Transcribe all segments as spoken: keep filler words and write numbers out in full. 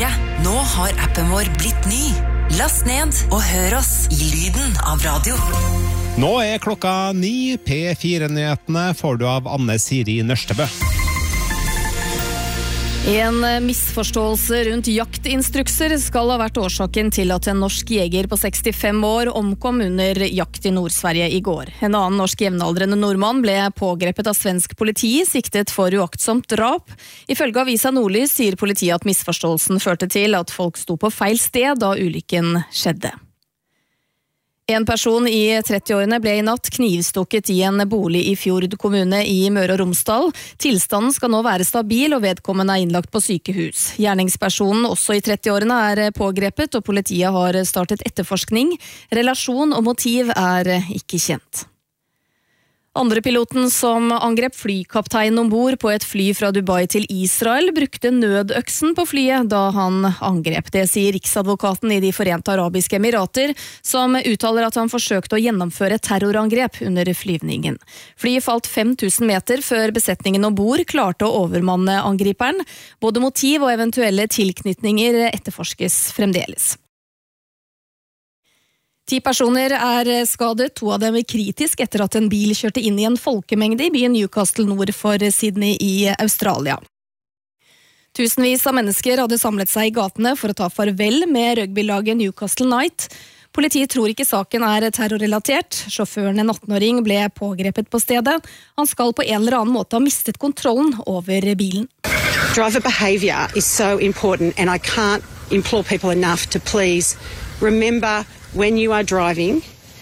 fire. Nå har appen vår blitt ny. Last ned og hør oss i lyden av radio. Nå er klokka ni. P fire-nyhetene får du av Anne Siri Nørstebø. En misforståelse rundt jaktinstrukser skal ha vært årsaken til at en norsk jeger på sekstifem år omkom under jakt i Nord-Sverige i går. En annen norsk jevnaldrende nordmann ble pågrepet av svensk politi, siktet for uaktsomt drap. Ifølge avisa Nordlys sier politiet at misforståelsen førte til at folk sto på feil sted da ulykken skjedde. En person i trettiårene ble i natt knivstukket i en bolig i Fjord kommune i Møre og Romsdal. Tilstanden skal nå være stabil og vedkommende er innlagt på sykehus. Gjerningspersonen, også i trettiårene, er pågrepet og politiet har startet etterforskning. Relasjon og motiv er ikke kjent. Andre piloten som angrep flykapteinen ombord på et fly fra Dubai til Israel brukte nødøksen på flyet da han angrep. Det sier riksadvokaten i De Forente Arabiske Emirater, som uttaler at han forsøkte å gjennomføre terrorangrep under flyvningen. Flyet falt fem tusen meter før besetningen ombord klarte å overmanne angriperen. Både motiv og eventuelle tilknytninger etterforskes fremdeles. Ti personer er skadet, to av dem er kritisk etter at en bil kjørte inn i en folkemengde i byen Newcastle nord for Sydney i Australia. Tusenvis av mennesker hadde samlet seg i gatene for å ta farvel med rugbylaget Newcastle Knight. Politiet tror ikke saken er terrorrelatert. Sjåføren, en atten-åring, ble pågrepet på stedet. Han skal på en eller annen måte ha mistet kontrollen over bilen. Driver behavior is so important and I can't implore people enough to please remember when you are driving,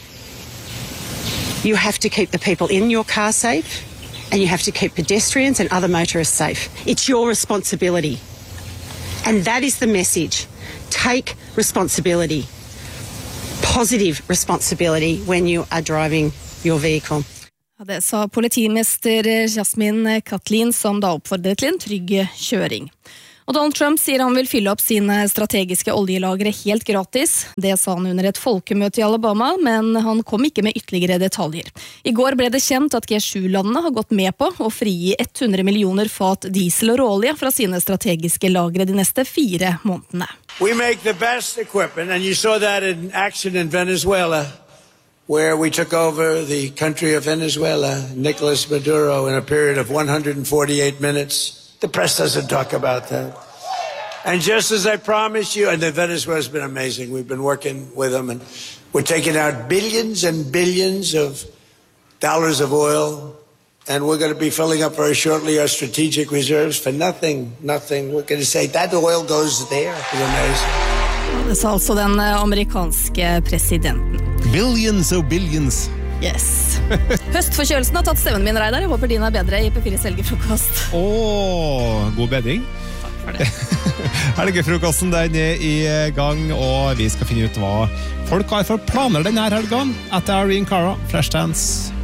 you have to keep the people in your car safe and you have to keep pedestrians and other motorists safe. It's your responsibility. And that is the message. Take responsibility. Positive responsibility when you are driving your vehicle. Det sa politimester Jasmine Katlin, som da oppfordret til en trygg kjøring. Og Donald Trump sier han vil fylle opp sine strategiske oljelagre helt gratis. Det sa han under et folkemøte i Alabama, men han kom ikke med ytterligere detaljer. I går ble det kjent at G sju-landene har gått med på å frigi hundre millioner fat diesel og råolje fra sine strategiske lagre de neste fire månedene. We make the best equipment, and you saw that in action in Venezuela, where we took over the country of Venezuela, Nicolas Maduro, in a period of one hundred forty-eight minutes. The press doesn't talk about that. And just as I promised you, and Venezuela's been amazing. We've been working with them, and we're taking out billions and billions of dollars of oil, and we're going to be filling up very shortly our strategic reserves for nothing, nothing. We're going to say that oil goes there. It's amazing. Det sa altså den amerikanske presidenten. Billions og billions. Yes. Høstforkjølelsen har tatt stemmen min, Reidar. Jeg håper din er bedre i P fire Helgefrokost. Åh, god bedring. Takk for det. Helgefrokosten den er i gang, og vi skal finne ut hva folk har for planer denne helgen etter Irene Cara, Flashdance.